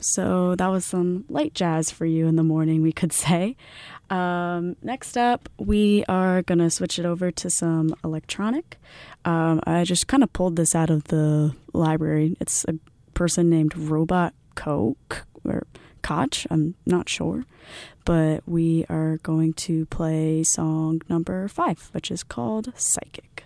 So that was some light jazz for you in the morning, we could say. Next up, we are going to switch it over to some electronic. I just kind of pulled this out of the library. It's a person named Robot Coke or Koch, I'm not sure. But we are going to play song number 5, which is called Psychic.